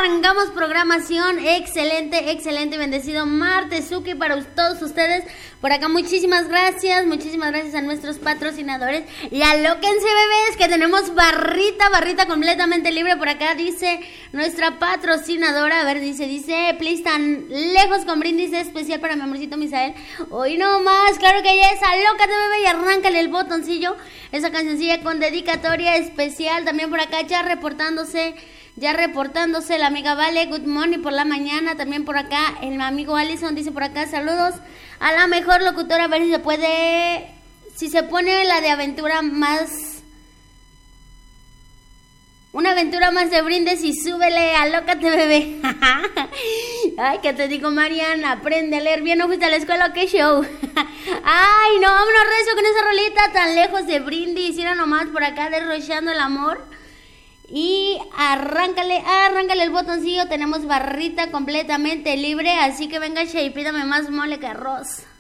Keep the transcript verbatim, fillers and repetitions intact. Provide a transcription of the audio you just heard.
arrancamos programación. Excelente, excelente, bendecido martes, Suki, para todos ustedes. Por acá muchísimas gracias, muchísimas gracias a nuestros patrocinadores. Y alóquense, bebés, que tenemos barrita, barrita completamente libre. Por acá dice nuestra patrocinadora, a ver, dice, dice, please, tan lejos con brindis especial para mi amorcito Misael. Hoy no más, claro que ya es, alócate, bebé, y arráncale el botoncillo. Esa cancioncilla con dedicatoria especial. También por acá ya reportándose, ya reportándose la amiga Vale, good morning por la mañana. También por acá el amigo Allison dice por acá, saludos a la mejor locutora, a ver si se puede, si se pone la de aventura más, una aventura más de brindes y súbele, alócate, bebé. Ay, ¿qué te digo, Mariana? Aprende a leer bien, no fuiste a la escuela, qué show. Ay, no, vámonos recio con esa rolita tan lejos de brindis. Mira nomás por acá derrochando el amor. Y arráncale, arráncale el botoncillo. Tenemos barrita completamente libre, así que venga, y pídame más mole que arroz.